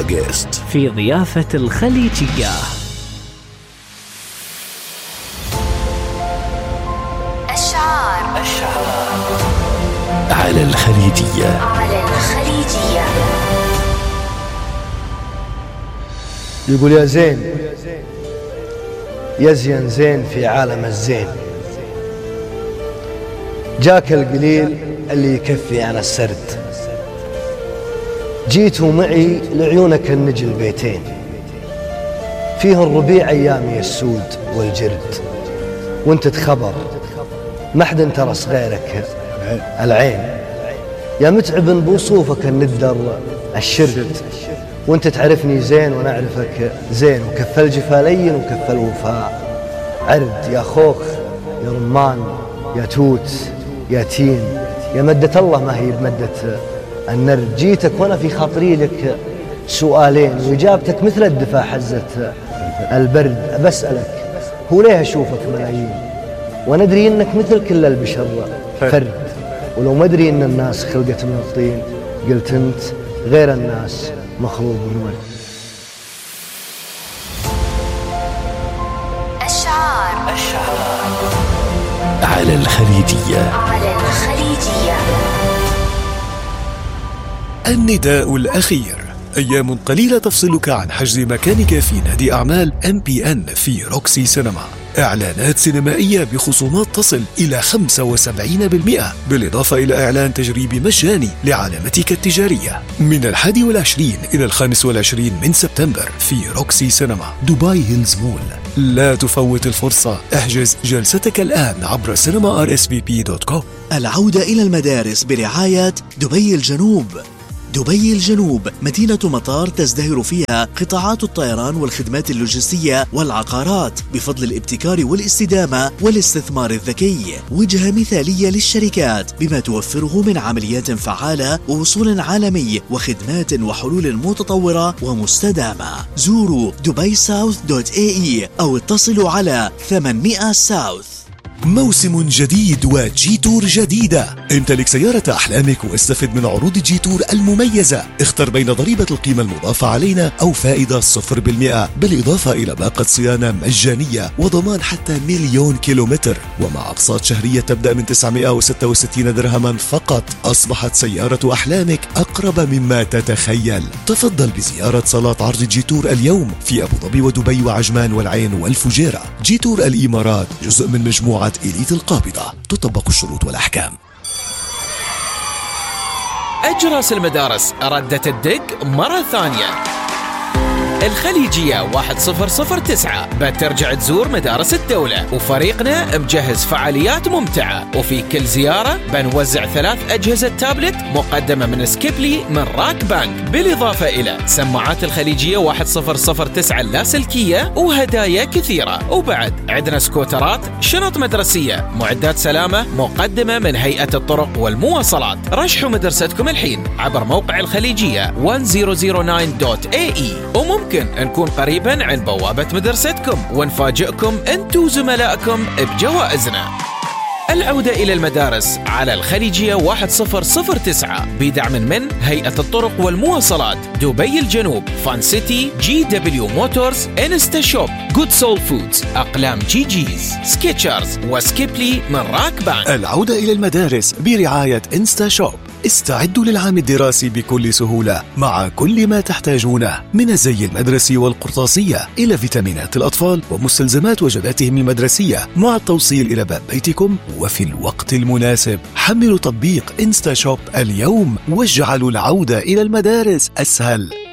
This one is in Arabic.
أغسطس في ضيافة الخليجية. الشعار على الخليجية. يقول يا زين يزين زين في عالم الزين، جاك القليل اللي يكفي عن السرد، جيتوا معي لعيونك النجل بيتين، فيه الربيع أيامي السود والجرد، وانت تخبر ما حد انترس غيرك العين، يا متعب بوصوفك الندر الشرد، وانت تعرفني زين وانا اعرفك زين، وكف الجفا لين وكف الوفاء عرد، يا خوخ يا رمان يا توت يا تين، يا مدة الله ما هي بمدة النرد، جيتك وانا في خاطري لك سؤالين، واجابتك مثل الدفا حزة البرد، بسألك هو ليه اشوفك ملايين وندري انك مثل كل البشر فرد، ولو ما ادري ان الناس خلقت من الطين، قلت انت غير الناس مخلوق من ورد. الشعار على الخليجية. النداء الأخير: أيام قليلة تفصلك عن حجز مكانك في نادي أعمال MPN في روكسي سينما. إعلانات سينمائية بخصومات تصل إلى 75%، بالإضافة إلى إعلان تجريبي مجاني لعلامتك التجارية من 21 إلى 25 من سبتمبر في روكسي سينما دبي هيلز مول. لا تفوت الفرصة، احجز جلستك الآن عبر cinema.rsvp.com. العودة إلى المدارس برعاية دبي الجنوب. دبي الجنوب مدينة مطار تزدهر فيها قطاعات الطيران والخدمات اللوجستية والعقارات بفضل الابتكار والاستدامة والاستثمار الذكي، وجهة مثالية للشركات بما توفره من عمليات فعالة ووصول عالمي وخدمات وحلول متطورة ومستدامة. زوروا dubaisouth.ae أو اتصلوا على 800 ساوث. موسم جديد وجي تور جديدة. امتلك سيارة أحلامك واستفد من عروض جي تور المميزة. اختر بين ضريبة القيمة المضافة علينا أو فائدة 0%، بالإضافة إلى باقة صيانة مجانية وضمان حتى 1,000,000 كيلومتر، ومع أقساط شهرية تبدأ من 966 درهما فقط. أصبحت سيارة أحلامك أقرب مما تتخيل. تفضل بزيارة صالات عرض جي تور اليوم في أبو ظبي ودبي وعجمان والعين والفجيرة. جي تور الإمارات جزء من مجموعة إليت القابضة، تطبق الشروط والأحكام. أجراس المدارس ردت الدق مرة ثانية. الخليجية 1009 بترجع تزور مدارس الدولة، وفريقنا مجهز فعاليات ممتعة، وفي كل زيارة بنوزع 3 أجهزة تابلت مقدمة من سكيبلي من راك بانك، بالإضافة إلى سماعات الخليجية 1009 اللاسلكية وهدايا كثيرة. وبعد عندنا سكوترات، شنط مدرسية، معدات سلامة مقدمة من هيئة الطرق والمواصلات. رشحوا مدرستكم الحين عبر موقع الخليجية 1009.ae، وممكن نكون قريبا عند بوابة مدرستكم ونفاجئكم انتو وزملائكم بجوائزنا. العودة إلى المدارس على الخليجية 1009 بدعم من هيئة الطرق والمواصلات، دبي الجنوب، فان سيتي، GW موتورز، انستا شوب، جود سول فودز، أقلام جيجيز، سكيتشرز وسكيبلي من راك بانك. العودة إلى المدارس برعاية انستا شوب. استعدوا للعام الدراسي بكل سهولة مع كل ما تحتاجونه من الزي المدرسي والقرطاسية إلى فيتامينات الأطفال ومستلزمات وجباتهم المدرسية، مع التوصيل إلى باب بيتكم وفي الوقت المناسب. حملوا تطبيق انستا شوب اليوم واجعلوا العودة إلى المدارس أسهل.